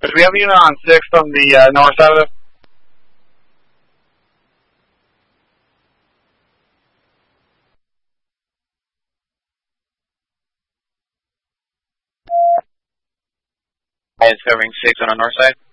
Do we have a unit on 6th on the north side of this? It's covering 6 on the north side.